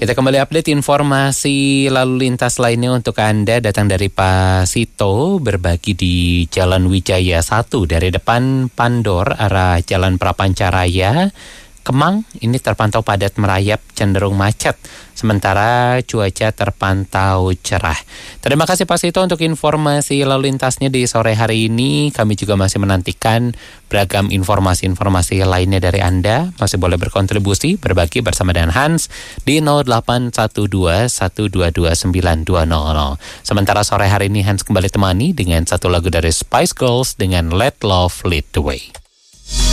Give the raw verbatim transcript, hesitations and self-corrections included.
Kita kembali update informasi lalu lintas lainnya untuk Anda, datang dari Pak Sito, berbagi di Jalan Wijaya satu dari depan Pandor arah Jalan Prapancaraya Kemang. Ini terpantau padat merayap, cenderung macet. Sementara cuaca terpantau cerah. Terima kasih Pak Sito untuk informasi lalu lintasnya di sore hari ini. Kami juga masih menantikan beragam informasi-informasi lainnya dari Anda. Masih boleh berkontribusi, berbagi bersama dengan Hans di nol delapan satu dua satu dua dua sembilan dua nol nol. Sementara sore hari ini Hans kembali temani dengan satu lagu dari Spice Girls dengan Let Love Lead the Way.